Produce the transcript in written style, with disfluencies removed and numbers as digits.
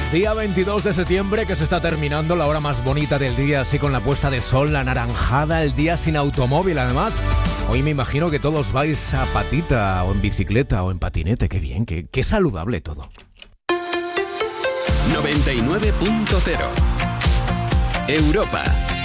Día 22 de septiembre, que se está terminando, la hora más bonita del día, así con la puesta de sol, la naranjada, el día sin automóvil además. Hoy me imagino que todos vais a patita o en bicicleta o en patinete, qué bien, qué saludable todo. 99.0 Europa.